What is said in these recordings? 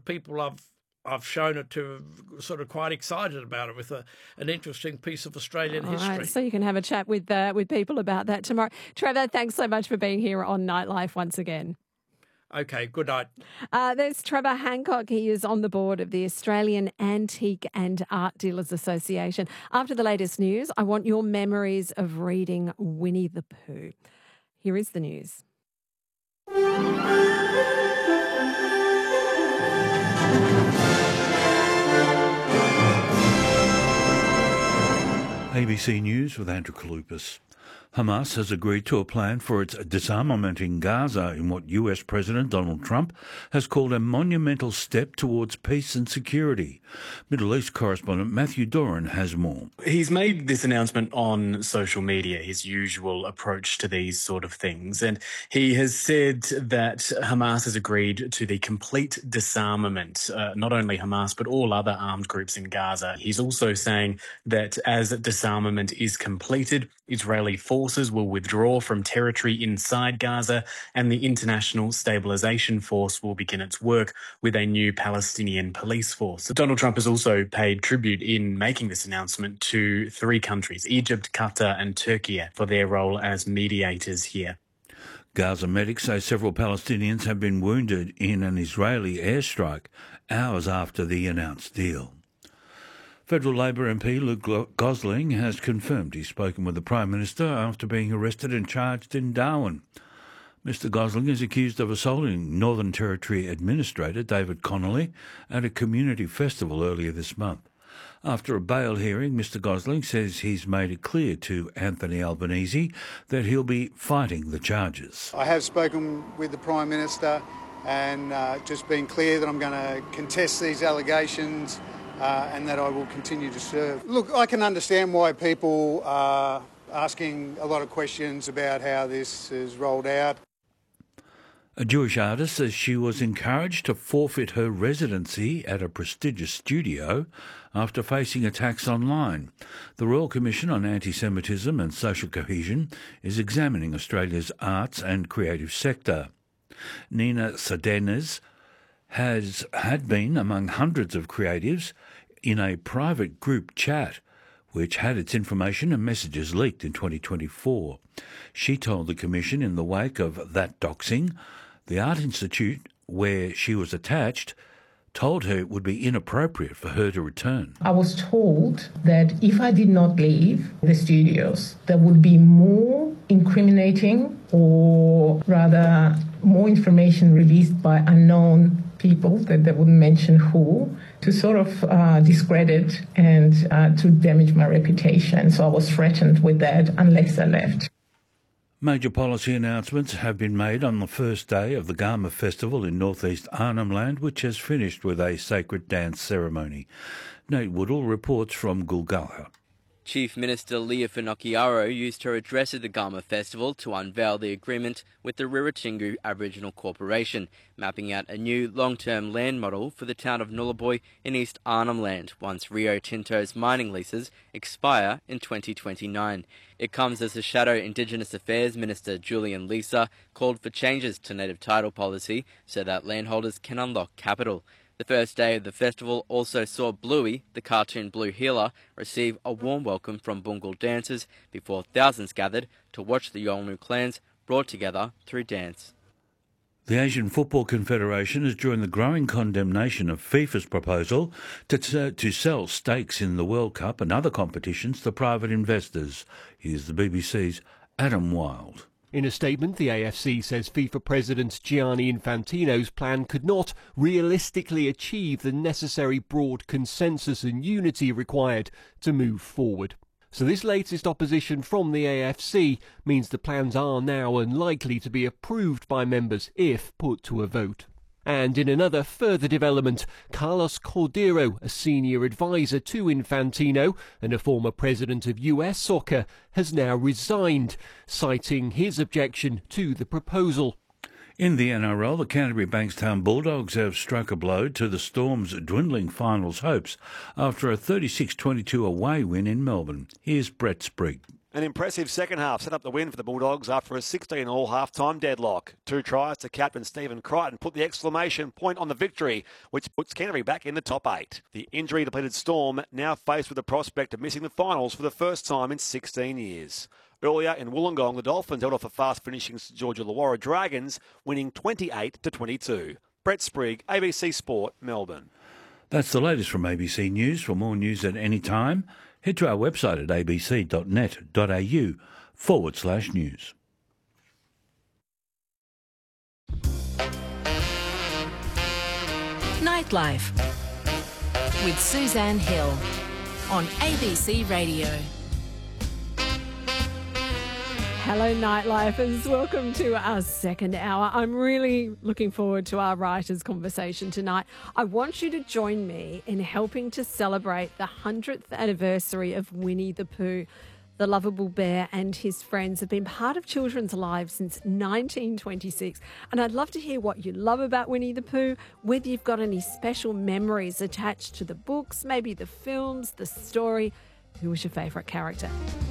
people I've shown it to sort of quite excited about it with an interesting piece of Australian history. Right, so you can have a chat with people about that tomorrow. Trevor, thanks so much for being here on Nightlife once again. Okay, good night. There's Trevor Hancock. He is on the board of the Australian Antique and Art Dealers Association. After the latest news, I want your memories of reading Winnie the Pooh. Here is the news. ABC News with Andrew Kalupas. Hamas has agreed to a plan for its disarmament in Gaza in what US President Donald Trump has called a monumental step towards peace and security. Middle East correspondent Matthew Doran has more. He's made this announcement on social media, his usual approach to these sort of things, and he has said that Hamas has agreed to the complete disarmament, not only Hamas but all other armed groups in Gaza. He's also saying that as disarmament is completed, Israeli forces will withdraw from territory inside Gaza and the International Stabilisation Force will begin its work with a new Palestinian police force. Donald Trump has also paid tribute in making this announcement to 3 countries, Egypt, Qatar and Turkey, for their role as mediators here. Gaza medics say several Palestinians have been wounded in an Israeli airstrike hours after the announced deal. Federal Labor MP Luke Gosling has confirmed he's spoken with the Prime Minister after being arrested and charged in Darwin. Mr Gosling is accused of assaulting Northern Territory Administrator David Connolly at a community festival earlier this month. After a bail hearing, Mr Gosling says he's made it clear to Anthony Albanese that he'll be fighting the charges. I have spoken with the Prime Minister and just been clear that I'm going to contest these allegations and that I will continue to serve. Look, I can understand why people are asking a lot of questions about how this is rolled out. A Jewish artist says she was encouraged to forfeit her residency at a prestigious studio after facing attacks online. The Royal Commission on Anti-Semitism and Social Cohesion is examining Australia's arts and creative sector. Nina Sadenes had been among hundreds of creatives in a private group chat which had its information and messages leaked in 2024. She told the Commission in the wake of that doxing, the Art Institute, where she was attached, told her it would be inappropriate for her to return. I was told that if I did not leave the studios, there would be more incriminating or rather more information released by unknown people, that they wouldn't mention who, to sort of discredit and to damage my reputation. So I was threatened with that unless I left. Major policy announcements have been made on the first day of the Garma Festival in northeast Arnhem Land, which has finished with a sacred dance ceremony. Nate Woodall reports from Gulgala. Chief Minister Leah Finocchiaro used her address at the Garma Festival to unveil the agreement with the Rirratjingu Aboriginal Corporation, mapping out a new long-term land model for the town of Nullarbor in East Arnhem Land once Rio Tinto's mining leases expire in 2029. It comes as the Shadow Indigenous Affairs Minister Julian Leeser called for changes to native title policy so that landholders can unlock capital. The first day of the festival also saw Bluey, the cartoon blue healer, receive a warm welcome from Bungal dancers before thousands gathered to watch the Yolngu clans brought together through dance. The Asian Football Confederation has joined the growing condemnation of FIFA's proposal to sell stakes in the World Cup and other competitions to private investors. Here's the BBC's Adam Wilde. In a statement, the AFC says FIFA President Gianni Infantino's plan could not realistically achieve the necessary broad consensus and unity required to move forward. So this latest opposition from the AFC means the plans are now unlikely to be approved by members if put to a vote. And in another further development, Carlos Cordero, a senior advisor to Infantino and a former president of US Soccer, has now resigned, citing his objection to the proposal. In the NRL, the Canterbury Bankstown Bulldogs have struck a blow to the Storm's dwindling finals hopes after a 36-22 away win in Melbourne. Here's Brett Sprigg. An impressive second half set up the win for the Bulldogs after a 16-all half-time deadlock. 2 tries to captain Stephen Crichton put the exclamation point on the victory, which puts Canterbury back in the top 8. The injury-depleted Storm now faced with the prospect of missing the finals for the first time in 16 years. Earlier in Wollongong, the Dolphins held off a fast-finishing St George Illawarra Dragons, winning 28-22. Brett Sprigg, ABC Sport, Melbourne. That's the latest from ABC News. For more news at any time, head to our website at abc.net.au/news. Nightlife with Suzanne Hill on ABC Radio. Hello, Nightlifers. Welcome to our second hour. I'm really looking forward to our writers' conversation tonight. I want you to join me in helping to celebrate the 100th anniversary of Winnie the Pooh. The lovable bear and his friends have been part of children's lives since 1926. And I'd love to hear what you love about Winnie the Pooh, whether you've got any special memories attached to the books, maybe the films, the story. Who was your favourite character?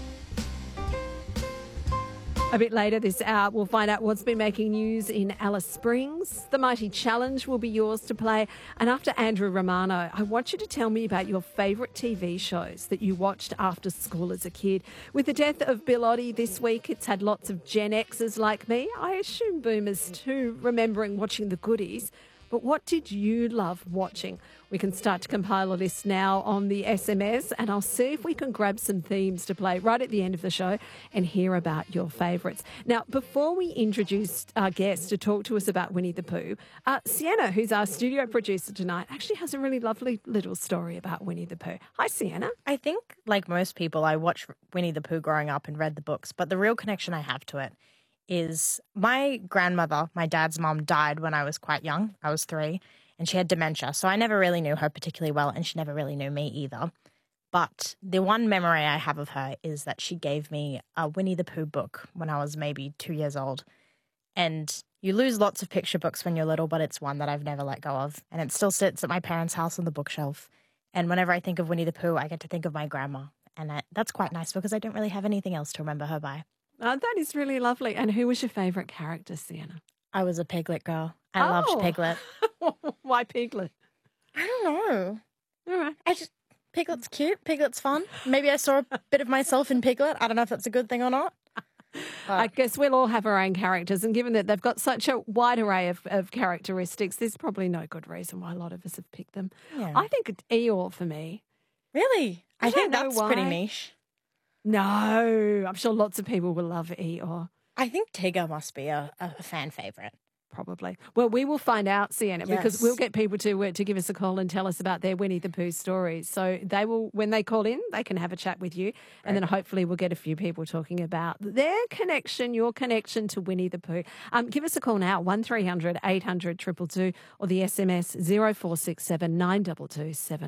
A bit later this hour, we'll find out what's been making news in Alice Springs. The Mighty Challenge will be yours to play. And after Andrew Romano, I want you to tell me about your favourite TV shows that you watched after school as a kid. With the death of Bill Oddie this week, it's had lots of Gen Xers like me, I assume boomers too, remembering watching the goodies. But what did you love watching? We can start to compile a list now on the SMS, and I'll see if we can grab some themes to play right at the end of the show and hear about your favourites. Now, before we introduce our guest to talk to us about Winnie the Pooh, Sienna, who's our studio producer tonight, actually has a really lovely little story about Winnie the Pooh. Hi, Sienna. I think, like most people, I watched Winnie the Pooh growing up and read the books, but the real connection I have to it is my grandmother, my dad's mom, died when I was quite young. I was 3, and she had dementia. So I never really knew her particularly well, and she never really knew me either. But the one memory I have of her is that she gave me a Winnie the Pooh book when I was maybe 2 years old. And you lose lots of picture books when you're little, but it's one that I've never let go of. And it still sits at my parents' house on the bookshelf. And whenever I think of Winnie the Pooh, I get to think of my grandma. And that's quite nice because I don't really have anything else to remember her by. That is really lovely. And who was your favourite character, Sienna? I was a Piglet girl. I loved Piglet. Why Piglet? I don't know. All right. Piglet's cute. Piglet's fun. Maybe I saw a bit of myself in Piglet. I don't know if that's a good thing or not. I guess we'll all have our own characters, and given that they've got such a wide array of characteristics, there's probably no good reason why a lot of us have picked them. Yeah. I think it's Eeyore for me. Really? I think don't know that's why. pretty niche. No, I'm sure lots of people will love Eeyore. I think Tigger must be a fan favourite. Probably. Well, we will find out, Sienna, because Yes. we'll get people to give us a call and tell us about their Winnie the Pooh stories. So they will, when they call in, they can have a chat with you, and then hopefully we'll get a few people talking about their connection, your connection to Winnie the Pooh. Give us a call now, 1300 800 222, or the SMS 0467 922 7.